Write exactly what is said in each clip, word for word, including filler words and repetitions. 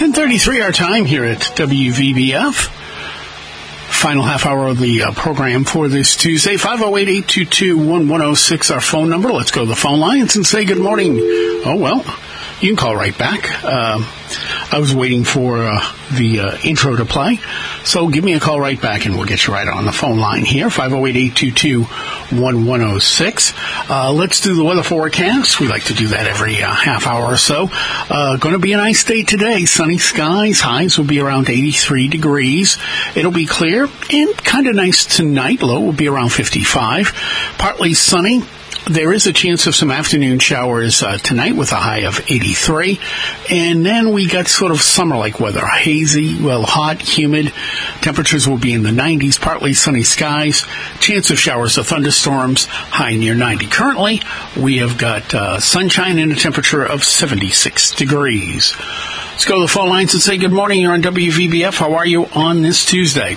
ten thirty-three our time here at W V B F. Final half hour of the uh, program for this Tuesday. five oh eight, eight two two, one one oh six, our phone number. Let's go to the phone lines and say good morning. Oh, well, you can call right back. Uh, I was waiting for uh, the uh, intro to play, so give me a call right back and we'll get you right on the phone line here, five oh eight, eight two two, one one oh six. Uh, let's do the weather forecast. We like to do that every uh, half hour or so. Uh, going to be a nice day today. Sunny skies. Highs will be around eighty-three degrees. It'll be clear and kind of nice tonight. Low will be around fifty-five. Partly sunny. There is a chance of some afternoon showers uh, tonight with a high of eighty-three. And then we got sort of summer-like weather. Hazy, well, hot, humid. Temperatures will be in the nineties, partly sunny skies. Chance of showers or thunderstorms, high near ninety. Currently, we have got uh, sunshine and a temperature of seventy-six degrees. Let's go to the phone lines and say good morning. You're on W V B F. How are you on this Tuesday?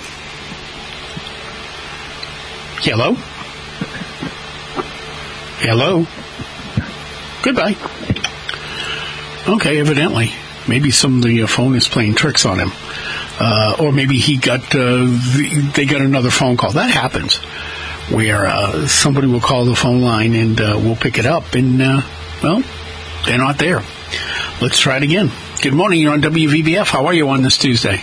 Hello? Hello? Goodbye. Okay, evidently. Maybe some of the uh, phone is playing tricks on him. Uh, or maybe he got, uh, the, they got another phone call. That happens. Where uh, somebody will call the phone line and uh, we'll pick it up. And, uh, well, they're not there. Let's try it again. Good morning. You're on W V B F. How are you on this Tuesday?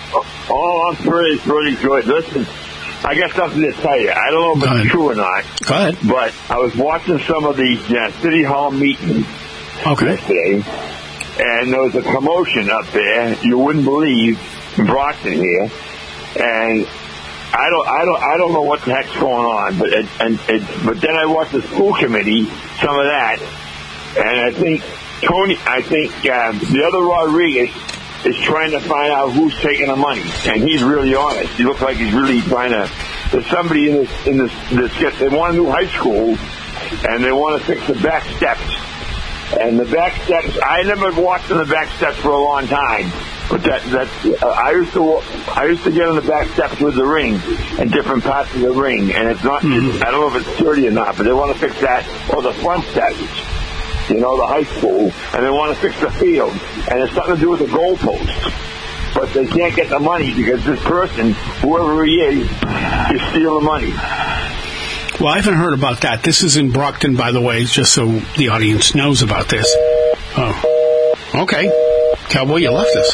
Oh, I'm pretty, pretty good. Listen. I got something to tell you. I don't know if it's true or not. Go ahead. But I was watching some of the uh, City Hall meetings okay. yesterday, and there was a commotion up there you wouldn't believe in Brockton here, and I don't, I don't, I don't know what the heck's going on. But it, and it, but then I watched the school committee, some of that, and I think Tony, I think uh, the other Rodriguez is trying to find out who's taking the money, and he's really honest. He looks like he's really trying to. There's somebody in this in this. this they want a new high school, and they want to fix the back steps. And the back steps, I never walked on the back steps for a long time, but that that uh, I used to I used to get on the back steps with the ring and different parts of the ring, and it's not. Mm-hmm. I don't know if it's dirty or not, but they want to fix that or the front steps. You know, the high school, and they want to fix the field, and it's something to do with the goalposts. But they can't get the money because this person, whoever he is, is stealing money. Well, I haven't heard about that. This is in Brockton, by the way, just so the audience knows about this. Oh, okay. Cowboy, you left us.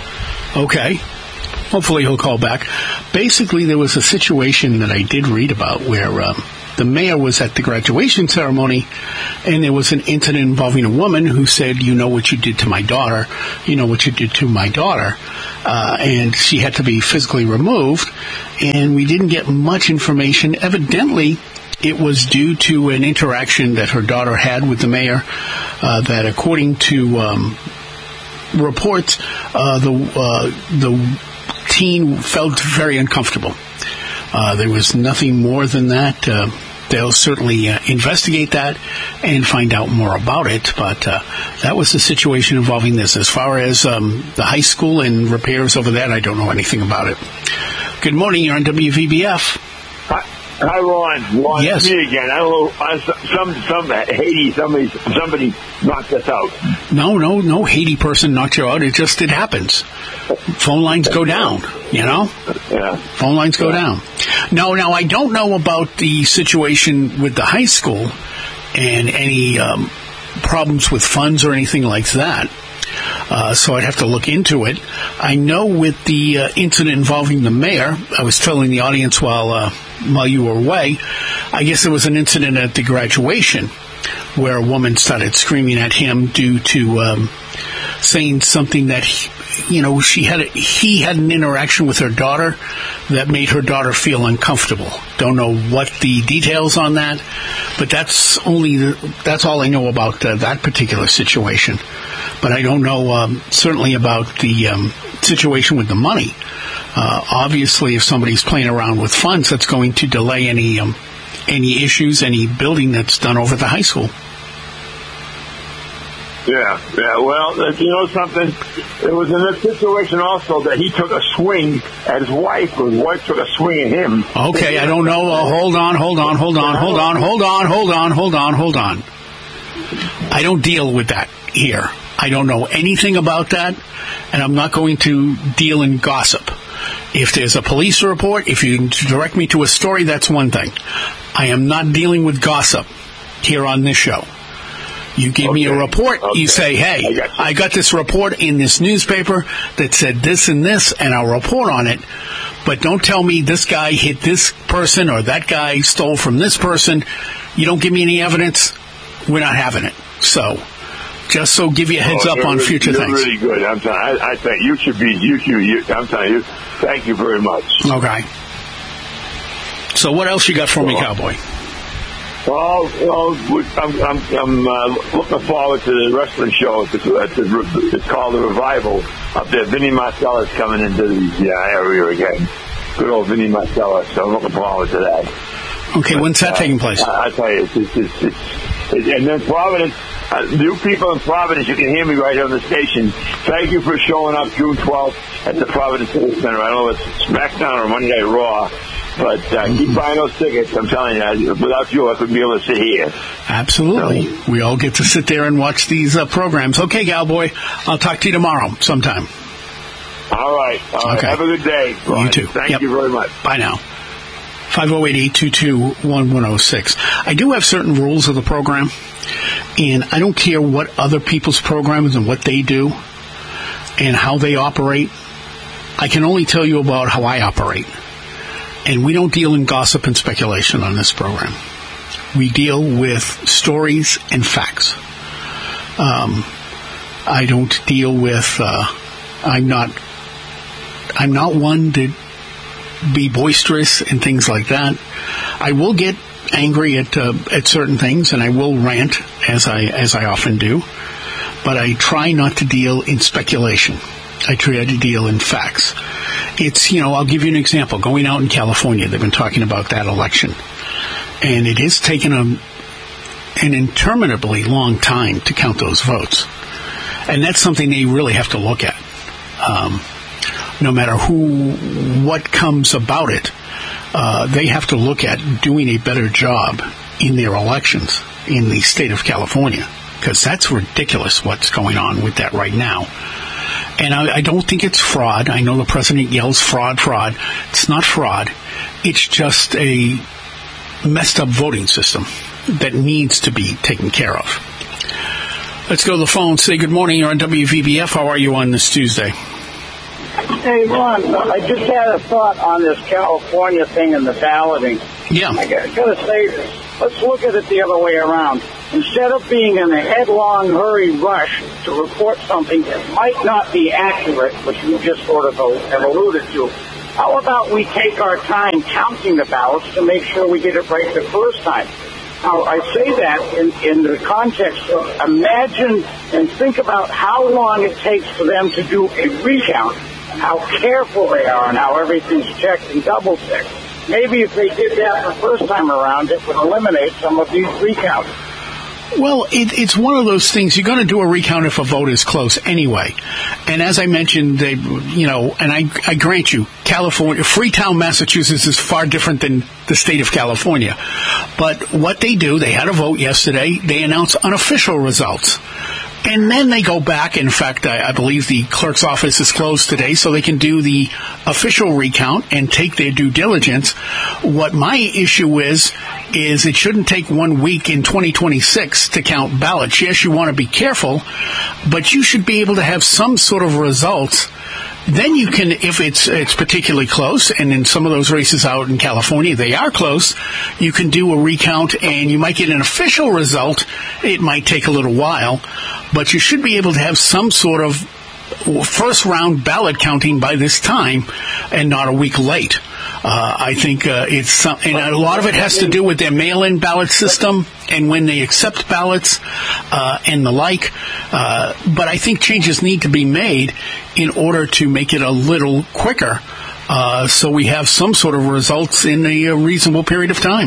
Okay. Hopefully he'll call back. Basically, there was a situation that I did read about where um, the mayor was at the graduation ceremony, and there was an incident involving a woman who said, you know what you did to my daughter, you know what you did to my daughter, uh, and she had to be physically removed, and we didn't get much information. Evidently, it was due to an interaction that her daughter had with the mayor, uh, that according to um, reports, uh, the uh, the teen felt very uncomfortable. Uh, there was nothing more than that. Uh, they'll certainly uh, investigate that and find out more about it. But uh, that was the situation involving this. As far as um, the high school and repairs over that, I don't know anything about it. Good morning. You're on W V B F. Hi, hi Ron. Ron, yes. It's me again. I don't know. I, some some Haiti, somebody somebody knocked us out. No, no, no Haiti person knocked you out. It just it happens. Phone lines go down, you know? Yeah. Phone lines go down. No, now, I don't know about the situation with the high school and any um, problems with funds or anything like that. Uh, so I'd have to look into it. I know with the uh, incident involving the mayor, I was telling the audience while uh, while you were away, I guess there was an incident at the graduation where a woman started screaming at him due to um, saying something that he, you know, she had a, he had an interaction with her daughter that made her daughter feel uncomfortable. Don't know what the details on that, but that's only the, that's all I know about uh, that particular situation. But I don't know um, certainly about the um, situation with the money. Uh, obviously, if somebody's playing around with funds, that's going to delay any um, any issues, any building that's done over the high school. Yeah, yeah. Well, you know something? It was in this situation also that he took a swing at his wife, or his wife took a swing at him. Okay, I don't know. Uh, hold on, hold on, hold on, hold on, hold on, hold on, hold on, hold on. I don't deal with that here. I don't know anything about that, and I'm not going to deal in gossip. If there's a police report, if you direct me to a story, that's one thing. I am not dealing with gossip here on this show. You give okay. me a report, okay. you say, hey, I got, I got this report in this newspaper that said this and this, and I'll report on it. But don't tell me this guy hit this person or that guy stole from this person. You don't give me any evidence, we're not having it. So, just so give you a heads oh, up on future you're things. You're really good. I'm telling I, I think you should be, you should, you, I'm telling you, thank you very much. Okay. So what else you got for me, Cowboy? Well, well I'm, I'm, I'm uh, looking forward to the wrestling show. It's, it's, it's called The Revival up there. Vinny Marcellus coming into the uh, area again. Good old Vinny Marcellus. So I'm looking forward to that. Okay, but, when's that uh, taking place? I, I tell you, it's, it's, it's, it's, it's and then Providence, uh, you people in Providence, you can hear me right here on the station. Thank you for showing up June twelfth at the Providence Civic Center. I don't know if it's SmackDown or Monday Night Raw. But uh, mm-hmm. keep buying those tickets. I'm telling you, without you, I couldn't be able to sit here. Absolutely. So, we all get to sit there and watch these uh, programs. Okay, Cowboy, I'll talk to you tomorrow sometime. All right. All right. Okay. Have a good day. You too. Thank yep. you very much. Bye now. five oh eight, eight two two, one one oh six. I do have certain rules of the program, and I don't care what other people's programs and what they do and how they operate. I can only tell you about how I operate. And we don't deal in gossip and speculation on this program. We deal with stories and facts. Um, I don't deal with. Uh, I'm not. I'm not one to be boisterous and things like that. I will get angry at uh, at certain things, and I will rant as I as I often do. But I try not to deal in speculation. I try to deal in facts. It's, you know, I'll give you an example. Going out in California, they've been talking about that election. And it has taken a, an interminably long time to count those votes. And that's something they really have to look at. Um, no matter who, what comes about it, uh, they have to look at doing a better job in their elections in the state of California. Because that's ridiculous what's going on with that right now. And I, I don't think it's fraud. I know the president yells fraud, fraud. It's not fraud. It's just a messed up voting system that needs to be taken care of. Let's go to the phone. Say good morning. You're on W V B F. How are you on this Tuesday? Hey, Ron, I just had a thought on this California thing and the balloting. Yeah. I got to say this. Let's look at it the other way around. Instead of being in a headlong hurry rush to report something that might not be accurate, which you just sort of have alluded to, how about we take our time counting the ballots to make sure we get it right the first time? Now, I say that in, in the context of imagine and think about how long it takes for them to do a recount, and how careful they are, and how everything's checked and double-checked. Maybe if they did that the first time around, it would eliminate some of these recounts. Well, it, it's one of those things. You're going to do a recount if a vote is close anyway. And as I mentioned, they, you know, and I, I grant you, California, Freetown, Massachusetts is far different than the state of California. But what they do, they had a vote yesterday. They announce unofficial results. And then they go back. In fact, I, I believe the clerk's office is closed today, so they can do the official recount and take their due diligence. What my issue is, is it shouldn't take one week in twenty twenty-six to count ballots. Yes, you want to be careful, but you should be able to have some sort of results. Then you can, if it's it's particularly close, and in some of those races out in California, they are close, you can do a recount, and you might get an official result. It might take a little while, but you should be able to have some sort of first-round ballot counting by this time, and not a week late. Uh, I think uh, it's some, and a lot of it has to do with their mail-in ballot system and when they accept ballots uh, and the like. Uh, but I think changes need to be made in order to make it a little quicker, uh, so we have some sort of results in a reasonable period of time.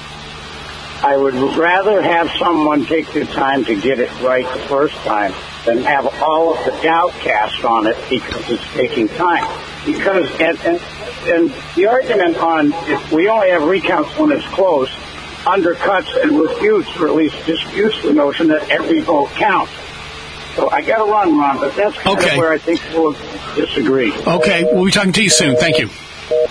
I would rather have someone take the time to get it right the first time than have all of the doubt cast on it because it's taking time. Because and, and, and the argument on if we only have recounts when it's close undercuts and refutes, or at least disputes the notion that every vote counts. So I got to run, Ron, but that's kind okay. of where I think we'll disagree. Okay, we'll be talking to you soon. Thank you.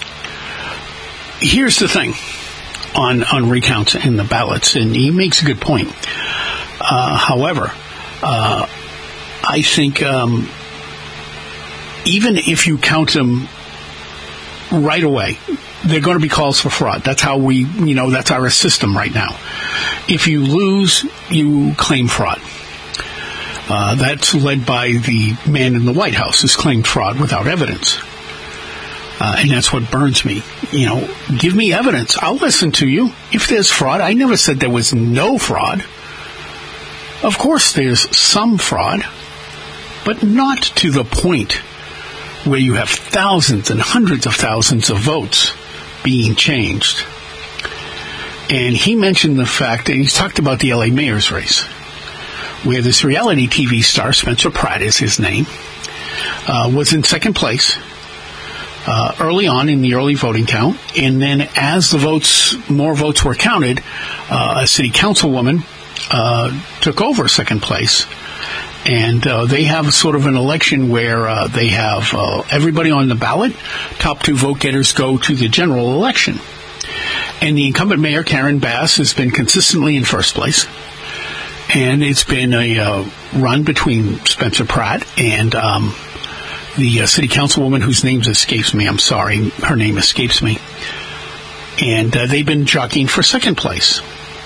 Here's the thing on, on recounts and the ballots, and he makes a good point. Uh, however, uh, I think um, even if you count them right away, there are going to be calls for fraud. That's how we, you know, that's our system right now. If you lose, you claim fraud. Uh, that's led by the man in the White House who's claimed fraud without evidence. Uh, and that's what burns me. You know, give me evidence. I'll listen to you. If there's fraud, I never said there was no fraud. Of course there's some fraud, but not to the point where you have thousands and hundreds of thousands of votes being changed. And he mentioned the fact that he talked about the L A mayor's race, where this reality T V star, Spencer Pratt is his name, uh, was in second place uh, early on in the early voting count. And then as the votes, more votes were counted, uh, a city councilwoman uh, took over second place. And uh, they have sort of an election where uh, they have uh, everybody on the ballot. Top two vote getters go to the general election. And the incumbent mayor, Karen Bass, has been consistently in first place. And it's been a uh, run between Spencer Pratt and um, the uh, city councilwoman whose name escapes me. I'm sorry, her name escapes me. And uh, they've been jockeying for second place.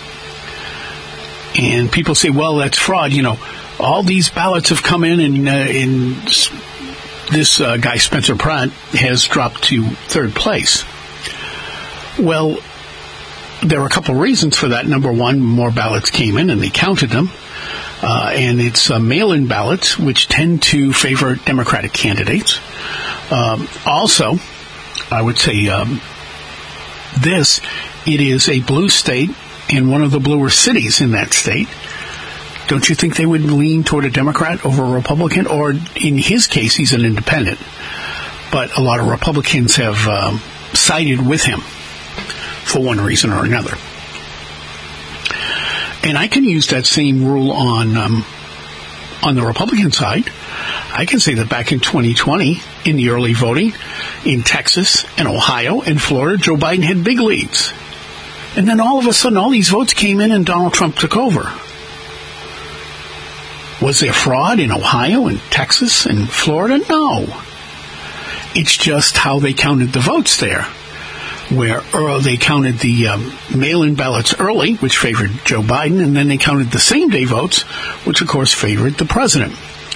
And people say, well, that's fraud. You know, all these ballots have come in, and, uh, and this uh, guy, Spencer Pratt, has dropped to third place. Well, there are a couple of reasons for that. Number one, more ballots came in, and they counted them. Uh, and it's uh, mail-in ballots, which tend to favor Democratic candidates. Um, also, I would say um, this, it is a blue state and one of the bluer cities in that state. Don't you think they would lean toward a Democrat over a Republican? Or in his case, he's an independent. But a lot of Republicans have um, sided with him for one reason or another. And I can use that same rule on um, on the Republican side. I can say that back in twenty twenty, in the early voting, in Texas and Ohio and Florida, Joe Biden had big leads. And then all of a sudden, all these votes came in and Donald Trump took over. Was there fraud in Ohio and Texas and Florida? No. It's just how they counted the votes there, where uh, they counted the um, mail-in ballots early, which favored Joe Biden, and then they counted the same-day votes, which, of course, favored the president.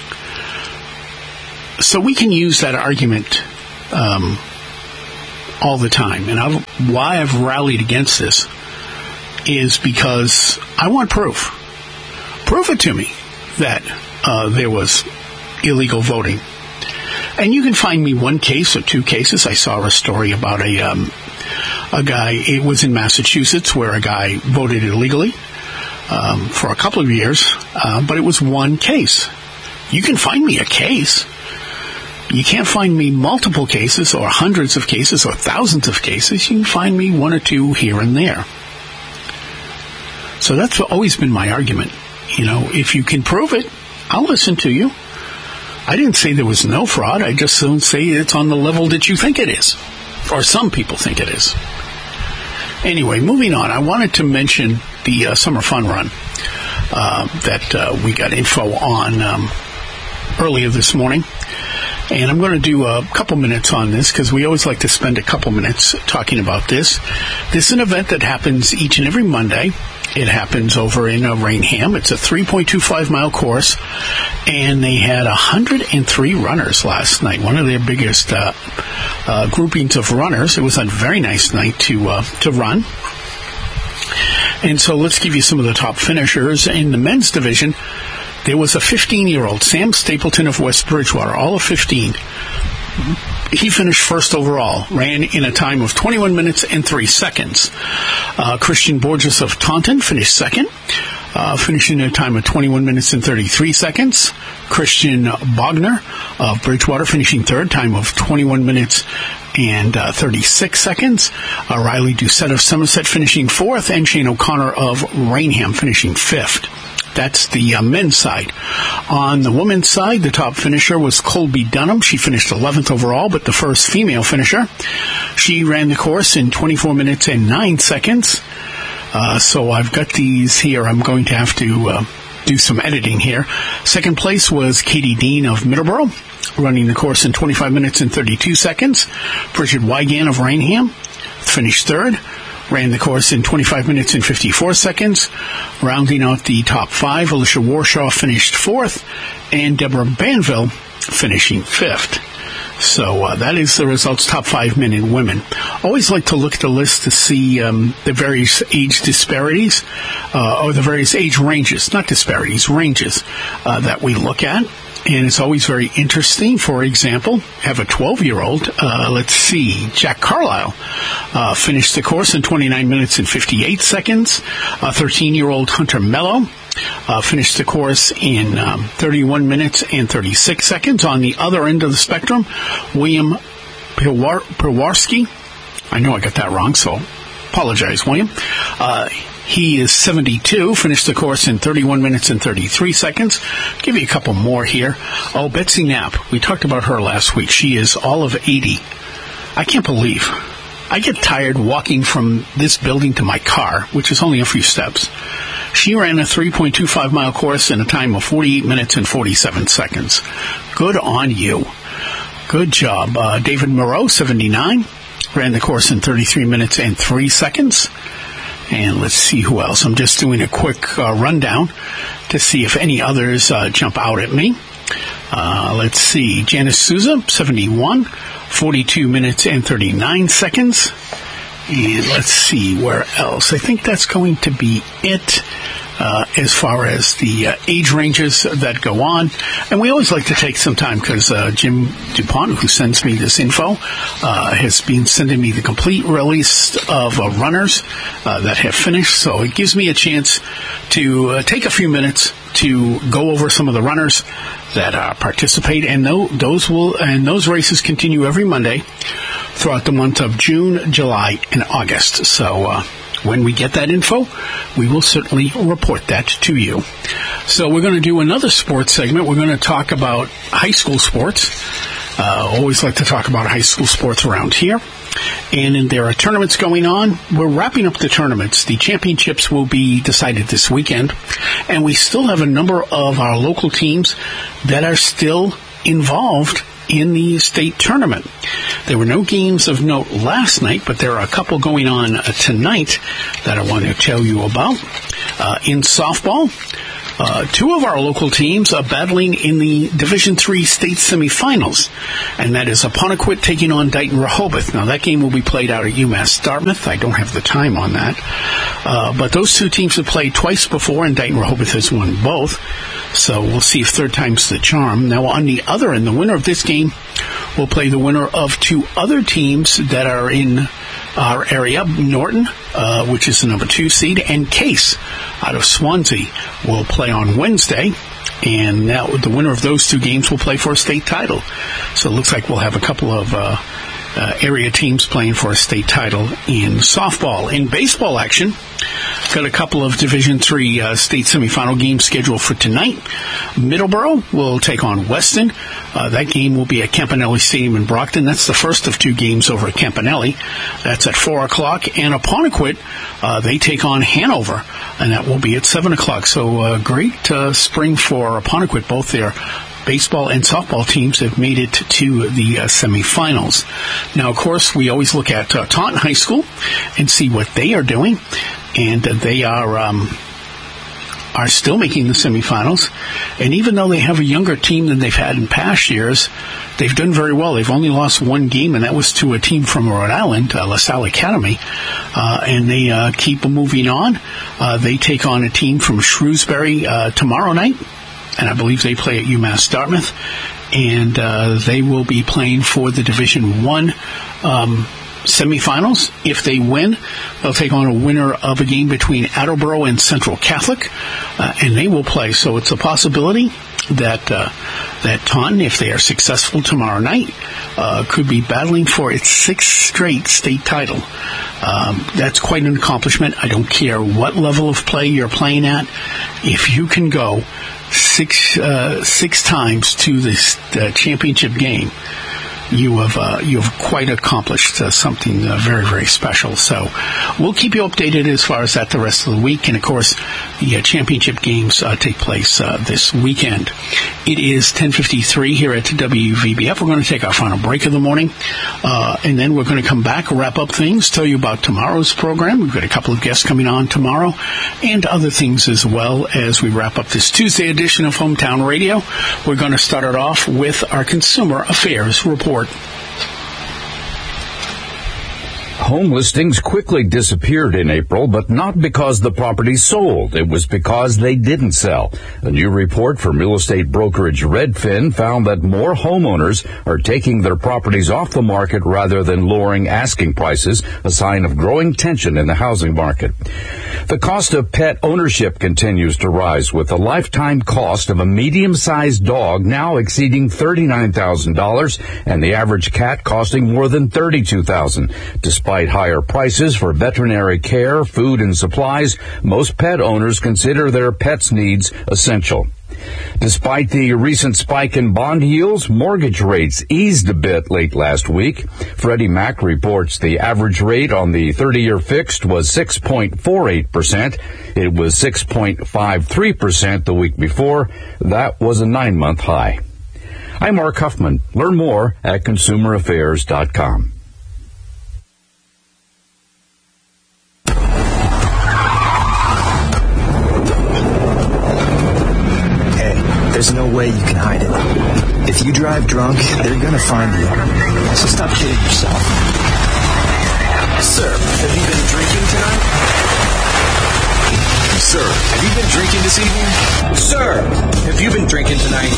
So we can use that argument um, all the time. And I've, why I've rallied against this is because I want proof. Prove it to me that uh, there was illegal voting. And you can find me one case or two cases. I saw a story about a um, a guy, it was in Massachusetts, where a guy voted illegally um, for a couple of years, uh, but it was one case. You can find me a case. You can't find me multiple cases or hundreds of cases or thousands of cases. You can find me one or two here and there. So that's always been my argument. You know, if you can prove it, I'll listen to you. I didn't say there was no fraud. I just don't say it's on the level that you think it is, or some people think it is. Anyway, moving on, I wanted to mention the uh, Summer Fun Run uh, that uh, we got info on um, earlier this morning. And I'm going to do a couple minutes on this because we always like to spend a couple minutes talking about this. This is an event that happens each and every Monday. It happens over in uh, Rainham. It's a three point two five mile course, and they had one hundred three runners last night, one of their biggest uh, uh, groupings of runners. It was a very nice night to uh, to run. And so let's give you some of the top finishers. In the men's division, there was a fifteen-year-old, Sam Stapleton of West Bridgewater, all of fifteen. He finished first overall, ran in a time of twenty-one minutes and three seconds. Uh, Christian Borges of Taunton finished second, uh, finishing in a time of twenty-one minutes and thirty-three seconds. Christian Bogner of Bridgewater finishing third, time of twenty-one minutes and uh, thirty-six seconds. Uh, Riley Doucette of Somerset finishing fourth, and Shane O'Connor of Rainham finishing fifth. That's the uh, men's side. On the women's side, the top finisher was Colby Dunham. She finished eleventh overall, but the first female finisher. She ran the course in twenty-four minutes and nine seconds. Uh, so I've got these here. I'm going to have to uh, do some editing here. Second place was Katie Dean of Middleborough, running the course in twenty-five minutes and thirty-two seconds. Bridget Wigan of Rainham finished third, ran the course in twenty-five minutes and fifty-four seconds. Rounding out the top five, Alicia Warshaw finished fourth, and Deborah Banville finishing fifth. So uh, that is the results, top five men and women. Always like to look at the list to see um, the various age disparities, uh, or the various age ranges, not disparities, ranges uh, that we look at. And it's always very interesting. For example, have a twelve-year-old, uh, let's see, Jack Carlisle, uh, finished the course in twenty-nine minutes and fifty-eight seconds. A thirteen-year-old Hunter Mello uh, finished the course in um, thirty-one minutes and thirty-six seconds. On the other end of the spectrum, William Piwar- Piwarski, I know I got that wrong, so apologize, William. Uh, He is seventy-two, finished the course in thirty-one minutes and thirty-three seconds. Give you a couple more here. Oh, Betsy Knapp. We talked about her last week. She is all of eighty. I can't believe. I get tired walking from this building to my car, which is only a few steps. She ran a three point two five mile course in a time of forty-eight minutes and forty-seven seconds. Good on you. Good job. Uh, David Moreau, seventy-nine, ran the course in thirty-three minutes and three seconds. And let's see who else. I'm just doing a quick uh, rundown to see if any others uh, jump out at me. Uh, let's see. Janice Souza, seventy-one, forty-two minutes and thirty-nine seconds. And let's see where else. I think that's going to be it uh, as far as the uh, age ranges that go on. And we always like to take some time because uh, Jim DuPont, who sends me this info, uh, has been sending me the complete release of uh, runners uh, that have finished. So it gives me a chance to uh, take a few minutes to go over some of the runners that uh, participate, and th- those will and those races continue every Monday throughout the month of June, July, and August. So uh, when we get that info, we will certainly report that to you. So we're going to do another sports segment. We're going to talk about high school sports. Uh, always like to talk about high school sports around here. And there are tournaments going on. We're wrapping up the tournaments. The championships will be decided this weekend. And we still have a number of our local teams that are still involved in the state tournament. There were no games of note last night, but there are a couple going on uh, tonight that I want to tell you about. Uh, in softball, Uh, two of our local teams are battling in the Division three state semifinals, and that is Apponequet taking on Dighton Rehoboth. Now, that game will be played out at UMass Dartmouth. I don't have the time on that. Uh, but those two teams have played twice before, and Dighton Rehoboth has won both. So we'll see if third time's the charm. Now, on the other end, the winner of this game will play the winner of two other teams that are in our area. Norton, uh, which is the number two seed, and Case out of Swansea will play on Wednesday, and now the winner of those two games will play for a state title. So it looks like we'll have a couple of uh, uh, area teams playing for a state title in softball. In baseball action, got a couple of Division three uh, state semifinal games scheduled for tonight. Middleborough will take on Weston. Uh, that game will be at Campanelli Stadium in Brockton. That's the first of two games over at Campanelli. That's at four o'clock. And Apponequet, uh, they take on Hanover, and that will be at seven o'clock. So uh, great uh, spring for Apponequet. Both their baseball and softball teams have made it to the uh, semifinals. Now, of course, we always look at uh, Taunton High School and see what they are doing. And uh, they are um, are still making the semifinals. And even though they have a younger team than they've had in past years, they've done very well. They've only lost one game, and that was to a team from Rhode Island, uh, LaSalle Academy. Uh, and they uh, keep moving on. Uh, they take on a team from Shrewsbury uh, tomorrow night, and I believe they play at UMass Dartmouth. And uh, they will be playing for the Division One um semifinals. If they win, they'll take on a winner of a game between Attleboro and Central Catholic, uh, and they will play. So it's a possibility that uh, that Taunton, if they are successful tomorrow night, uh, could be battling for its sixth straight state title. Um, that's quite an accomplishment. I don't care what level of play you're playing at. If you can go six uh, six times to this uh, championship game, you have uh, you have quite accomplished uh, something uh, very, very special. So we'll keep you updated as far as that the rest of the week. And, of course, the uh, championship games uh, take place uh, this weekend. It is ten fifty-three here at W V B F. We're going to take our final break of the morning, uh, and then we're going to come back, wrap up things, tell you about tomorrow's program. We've got a couple of guests coming on tomorrow and other things as well as we wrap up this Tuesday edition of Hometown Radio. We're going to start it off with our Consumer Affairs Report. Home listings quickly disappeared in April, but not because the properties sold. It was because they didn't sell. A new report from real estate brokerage Redfin found that more homeowners are taking their properties off the market rather than lowering asking prices, a sign of growing tension in the housing market. The cost of pet ownership continues to rise, with the lifetime cost of a medium-sized dog now exceeding thirty-nine thousand dollars and the average cat costing more than thirty-two thousand dollars. Despite higher prices for veterinary care, food, and supplies, most pet owners consider their pets' needs essential. Despite the recent spike in bond yields, mortgage rates eased a bit late last week. Freddie Mac reports the average rate on the thirty-year fixed was six point four eight percent. It was six point five three percent the week before. That was a nine-month high. I'm Mark Huffman. Learn more at consumer affairs dot com. There's no way you can hide it. If you drive drunk, they're gonna find you. So stop kidding yourself. Sir, have you been drinking tonight? Sir, have you been drinking this evening? Sir, have you been drinking tonight?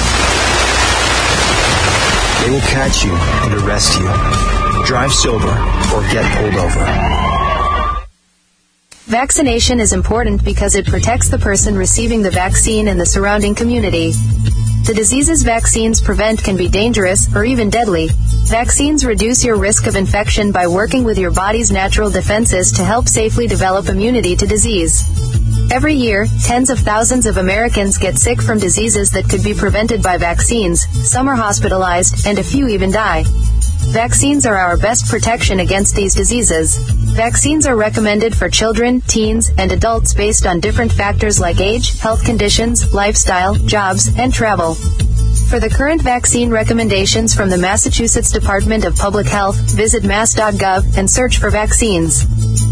They will catch you and arrest you. Drive sober or get pulled over. Vaccination is important because it protects the person receiving the vaccine and the surrounding community. The diseases vaccines prevent can be dangerous or even deadly. Vaccines reduce your risk of infection by working with your body's natural defenses to help safely develop immunity to disease. Every year, tens of thousands of Americans get sick from diseases that could be prevented by vaccines. Some are hospitalized, and a few even die. Vaccines are our best protection against these diseases. Vaccines are recommended for children, teens, and adults based on different factors like age, health conditions, lifestyle, jobs, and travel. For the current vaccine recommendations from the Massachusetts Department of Public Health, visit mass dot gov and search for vaccines.